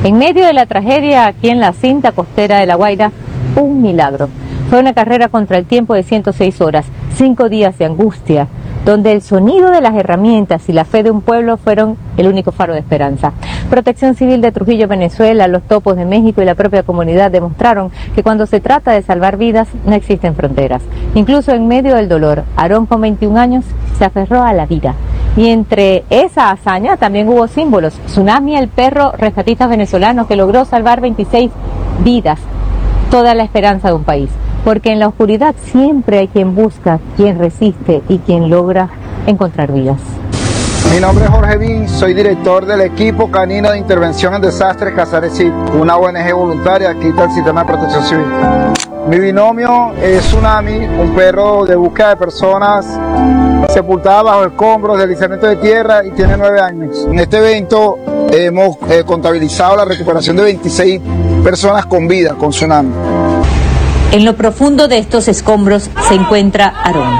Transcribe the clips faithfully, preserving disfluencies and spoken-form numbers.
En medio de la tragedia aquí en la cinta costera de La Guaira, un milagro. Fue una carrera contra el tiempo de ciento seis horas, cinco días de angustia, donde el sonido de las herramientas y la fe de un pueblo fueron el único faro de esperanza. Protección Civil de Trujillo, Venezuela, los topos de México y la propia comunidad demostraron que cuando se trata de salvar vidas no existen fronteras. Incluso en medio del dolor, Aarón, con veintiún años, se aferró a la vida. Y entre esa hazaña también hubo símbolos. Tsunami, el perro rescatista venezolano que logró salvar veintiséis vidas, toda la esperanza de un país. Porque en la oscuridad siempre hay quien busca, quien resiste y quien logra encontrar vidas. Mi nombre es Jorge Vin, soy director del equipo canino de intervención en desastres Casares Cid, una O N G voluntaria aquí del Sistema de Protección Civil. Mi binomio es Tsunami, un perro de búsqueda de personas sepultadas bajo escombros, deslizamiento de tierra, y tiene nueve años. En este evento hemos eh, contabilizado la recuperación de veintiséis personas con vida con Tsunami. En lo profundo de estos escombros se encuentra Aarón.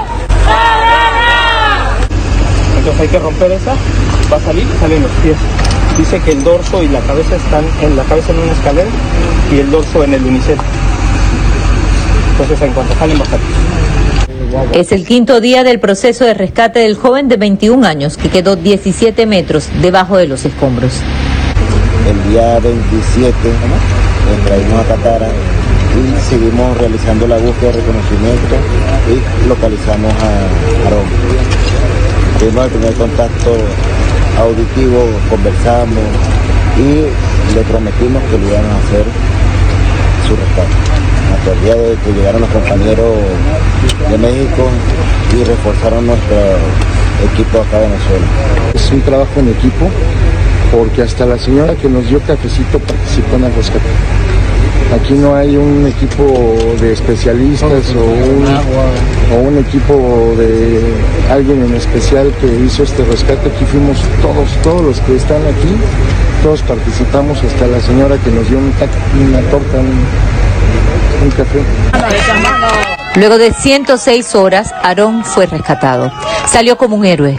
Entonces hay que romper esa, va a salir, salen los pies. Dice que el dorso y la cabeza están en la cabeza en una escalera y el dorso en el unicel. Entonces en cuanto salen va a salir. Es el quinto día del proceso de rescate del joven de veintiún años que quedó diecisiete metros debajo de los escombros. El día veintisiete ¿no? traímos a Catara y seguimos realizando la búsqueda de reconocimiento y localizamos a Aarón. Tuvimos el primer contacto auditivo, conversamos y le prometimos que le íbamos a hacer su rescate. Hasta el día de que llegaron los compañeros de México y reforzaron nuestro equipo acá en Venezuela. Es un trabajo en equipo porque hasta la señora que nos dio cafecito participó en el rescate. Aquí no hay un equipo de especialistas o un, o un equipo de alguien en especial que hizo este rescate. Aquí fuimos todos, todos los que están aquí, todos participamos, hasta la señora que nos dio un una torta, un, un café. Luego de ciento seis horas, Aarón fue rescatado. Salió como un héroe.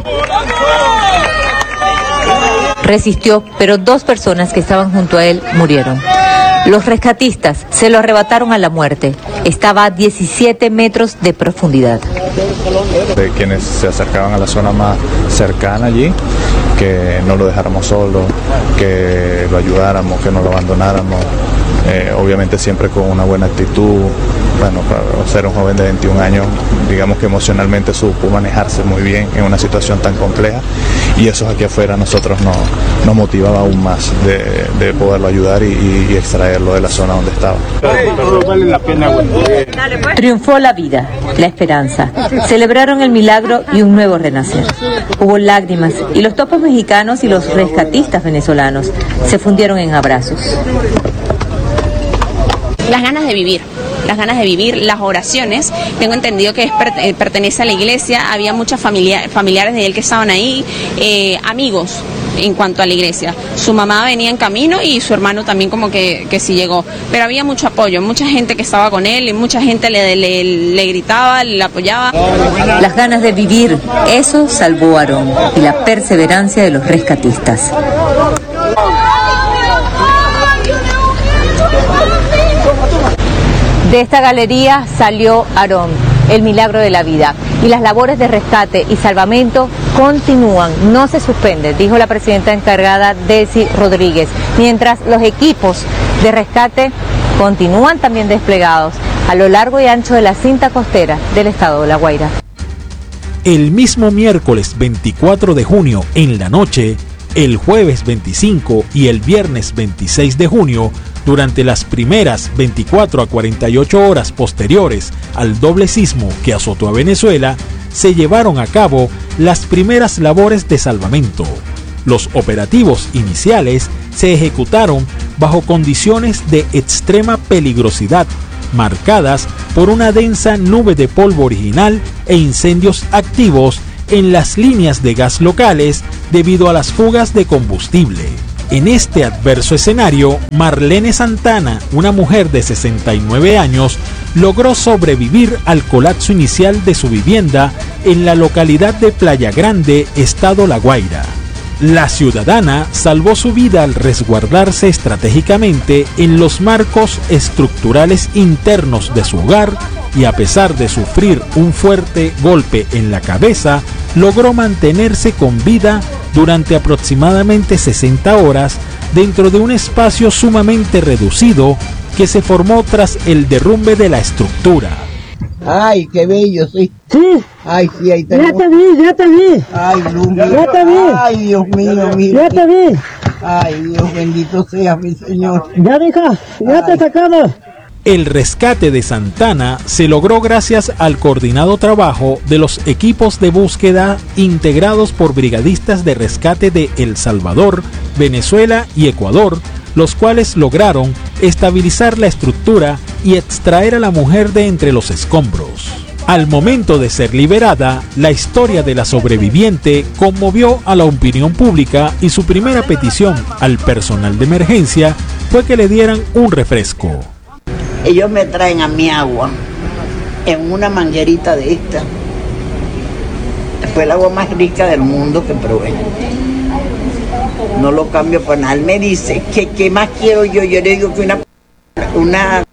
Resistió, pero dos personas que estaban junto a él murieron. Los rescatistas se lo arrebataron a la muerte. Estaba a diecisiete metros de profundidad. De quienes se acercaban a la zona más cercana allí, que no lo dejáramos solo, que lo ayudáramos, que no lo abandonáramos. Eh, obviamente siempre con una buena actitud. Bueno, para ser un joven de veintiún años, digamos que emocionalmente supo manejarse muy bien en una situación tan compleja, y eso aquí afuera a nosotros nos, nos motivaba aún más de, de poderlo ayudar y, y extraerlo de la zona donde estaba. Triunfó la vida, la esperanza. Celebraron el milagro y un nuevo renacer. Hubo lágrimas y los topos mexicanos y los rescatistas venezolanos se fundieron en abrazos. Las ganas de vivir, las ganas de vivir, las oraciones. Tengo entendido que es, pertenece a la iglesia, había muchos familia, familiares de él que estaban ahí, eh, amigos en cuanto a la iglesia. Su mamá venía en camino y su hermano también como que, que sí llegó. Pero había mucho apoyo, mucha gente que estaba con él y mucha gente le, le, le gritaba, le apoyaba. Las ganas de vivir, eso salvó a Aarón, y la perseverancia de los rescatistas. De esta galería salió Aarón, el milagro de la vida. Y las labores de rescate y salvamento continúan, no se suspenden, dijo la presidenta encargada, Desi Rodríguez. Mientras los equipos de rescate continúan también desplegados a lo largo y ancho de la cinta costera del estado de La Guaira. El mismo miércoles veinticuatro de junio en la noche, el jueves veinticinco y el viernes veintiséis de junio, durante las primeras veinticuatro a cuarenta y ocho horas posteriores al doble sismo que azotó a Venezuela, se llevaron a cabo las primeras labores de salvamento. Los operativos iniciales se ejecutaron bajo condiciones de extrema peligrosidad, marcadas por una densa nube de polvo original e incendios activos en las líneas de gas locales debido a las fugas de combustible. En este adverso escenario, Marlene Santana, una mujer de sesenta y nueve años, logró sobrevivir al colapso inicial de su vivienda en la localidad de Playa Grande, estado La Guaira. La ciudadana salvó su vida al resguardarse estratégicamente en los marcos estructurales internos de su hogar y, a pesar de sufrir un fuerte golpe en la cabeza, logró mantenerse con vida durante aproximadamente sesenta horas dentro de un espacio sumamente reducido que se formó tras el derrumbe de la estructura. Ay, qué bello, sí. Sí. Ay, sí, ahí tenemos. Ya te vi, ya te vi. Ay, Luz, ya te vi. Ay, Dios mío, mira. Ya te vi. Ay, Dios bendito sea mi Señor. Ya, hija, ya Ay. te sacamos. El rescate de Santana se logró gracias al coordinado trabajo de los equipos de búsqueda integrados por brigadistas de rescate de El Salvador, Venezuela y Ecuador, los cuales lograron estabilizar la estructura y extraer a la mujer de entre los escombros. Al momento de ser liberada, la historia de la sobreviviente conmovió a la opinión pública y su primera petición al personal de emergencia fue que le dieran un refresco. Ellos me traen a mi agua en una manguerita de esta. Fue el agua más rica del mundo que probé. No lo cambio por nada. Él me dice que qué más quiero yo. Yo le digo que una, una...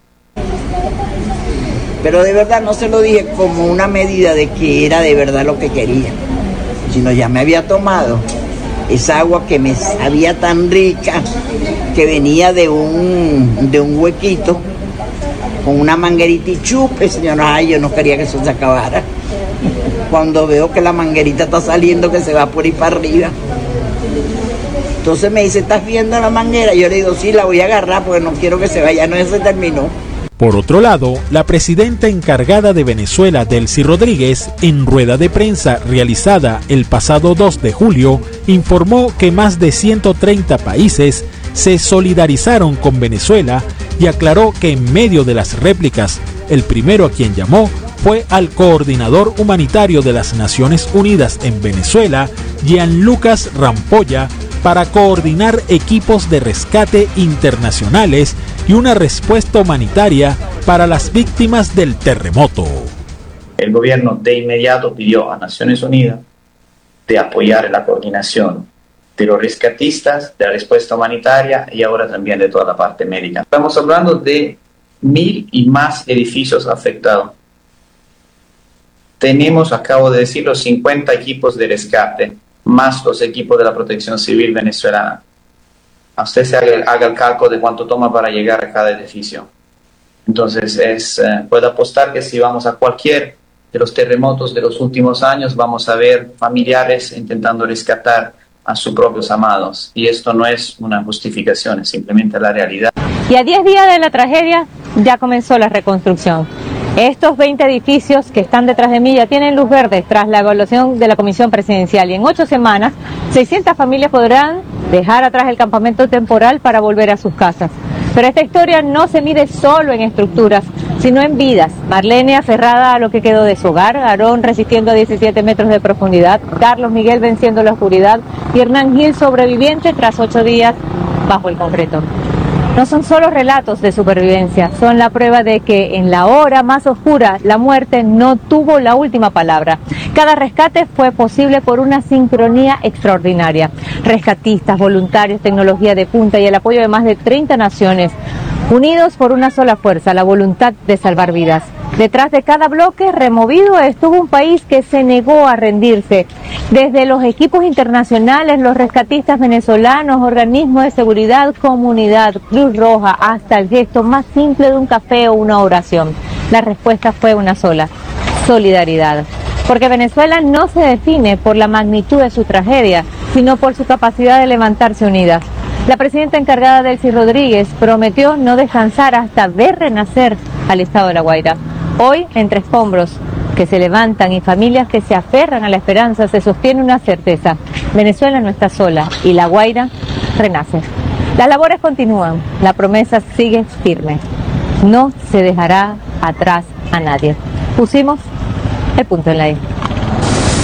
Pero de verdad no se lo dije como una medida de que era de verdad lo que quería, sino ya me había tomado esa agua que me sabía tan rica, que venía de un, de un huequito, con una manguerita y chupe, señora. Ay, yo no quería que eso se acabara. Cuando veo que la manguerita está saliendo, que se va por ahí para arriba. Entonces me dice, ¿estás viendo la manguera? Yo le digo, sí, la voy a agarrar porque no quiero que se vaya. No, se terminó. Por otro lado, la presidenta encargada de Venezuela, Delcy Rodríguez, en rueda de prensa realizada el pasado dos de julio, informó que más de ciento treinta países se solidarizaron con Venezuela y aclaró que en medio de las réplicas, el primero a quien llamó fue al coordinador humanitario de las Naciones Unidas en Venezuela, Gianlucas Rampolla, para coordinar equipos de rescate internacionales y una respuesta humanitaria para las víctimas del terremoto. El gobierno de inmediato pidió a Naciones Unidas de apoyar la coordinación de los rescatistas, de la respuesta humanitaria y ahora también de toda la parte médica. Estamos hablando de mil y más edificios afectados. Tenemos, acabo de decirlo, cincuenta equipos de rescate, más los equipos de la Protección Civil venezolana. A usted se haga, haga el cálculo de cuánto toma para llegar a cada edificio. Entonces, es, eh, puedo apostar que si vamos a cualquier de los terremotos de los últimos años, vamos a ver familiares intentando rescatar a sus propios amados. Y esto no es una justificación, es simplemente la realidad. Y a diez días de la tragedia ya comenzó la reconstrucción. Estos veinte edificios que están detrás de mí ya tienen luz verde tras la evaluación de la Comisión Presidencial y en ocho semanas seiscientas familias podrán dejar atrás el campamento temporal para volver a sus casas. Pero esta historia no se mide solo en estructuras, sino en vidas. Marlene aferrada a lo que quedó de su hogar, Aarón resistiendo a diecisiete metros de profundidad, Carlos Miguel venciendo la oscuridad y Hernán Gil sobreviviente tras ocho días bajo el concreto. No son solo relatos de supervivencia, son la prueba de que en la hora más oscura la muerte no tuvo la última palabra. Cada rescate fue posible por una sincronía extraordinaria. Rescatistas, voluntarios, tecnología de punta y el apoyo de más de treinta naciones, unidos por una sola fuerza, la voluntad de salvar vidas. Detrás de cada bloque removido estuvo un país que se negó a rendirse. Desde los equipos internacionales, los rescatistas venezolanos, organismos de seguridad, comunidad, Cruz Roja, hasta el gesto más simple de un café o una oración. La respuesta fue una sola: solidaridad. Porque Venezuela no se define por la magnitud de su tragedia, sino por su capacidad de levantarse unidas. La presidenta encargada, Delcy Rodríguez, prometió no descansar hasta ver renacer al estado de La Guaira. Hoy, entre escombros que se levantan y familias que se aferran a la esperanza, se sostiene una certeza: Venezuela no está sola y La Guaira renace. Las labores continúan, la promesa sigue firme. No se dejará atrás a nadie. Pusimos el punto en la I.